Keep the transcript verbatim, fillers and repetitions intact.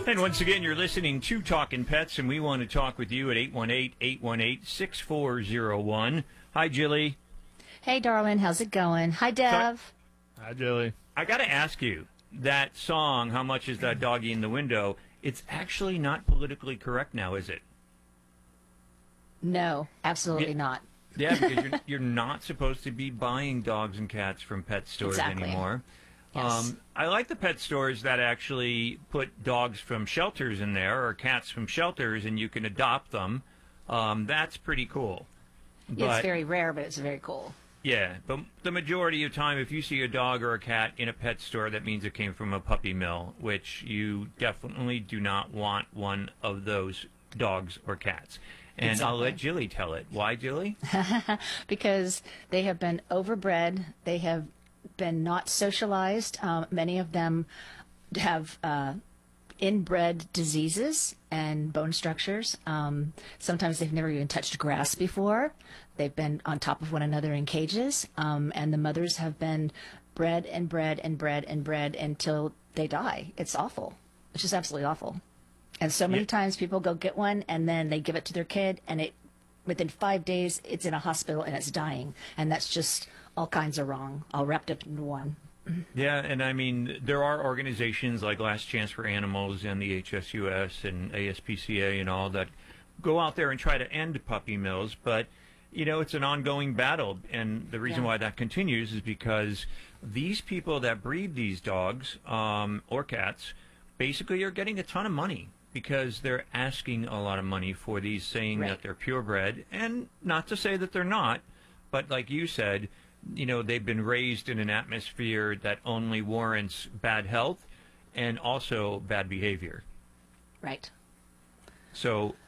And once again, you're listening to Talking Pets, and we want to talk with you at eight one eight, eight one eight, six four zero one. Hi, Jilly. Hey, darling. How's it going? Hi, Dev. Hi, Jilly. I got to ask you, that song, How Much Is That Doggy in the Window, it's actually not politically correct now, is it? No, absolutely Yeah. not. Yeah, because you're, you're not supposed to be buying dogs and cats from pet stores Exactly. anymore. Yes. Um, I like the pet stores that actually put dogs from shelters in there or cats from shelters, and you can adopt them. Um, that's pretty cool. Yeah, But, it's very rare, but it's very cool. yeah, but the majority of time, if you see a dog or a cat in a pet store, that means it came from a puppy mill, which you definitely do not want one of those dogs or cats. And Exactly. I'll let Jilly tell it. Why, Jilly? Because they have been overbred. They have been not socialized. Um, many of them have uh, inbred diseases and bone structures. Um, sometimes they've never even touched grass before. They've been on top of one another in cages. Um, and the mothers have been bred and bred and bred and bred until they die. It's awful. It's just absolutely awful. And so many Yeah. times people go get one and then they give it to their kid, and it within five days it's in a hospital and it's dying. And that's just all kinds of wrong, all wrapped up into one. Yeah, and I mean, there are organizations like Last Chance for Animals and the H S U S and A S P C A and all that go out there and try to end puppy mills, but, you know, it's an ongoing battle. And the reason Yeah. why that continues is because these people that breed these dogs um, or cats basically are getting a ton of money because they're asking a lot of money for these, saying Right. that they're purebred. And not to say that they're not, but like you said, you know, they've been raised in an atmosphere that only warrants bad health and also bad behavior. Right. So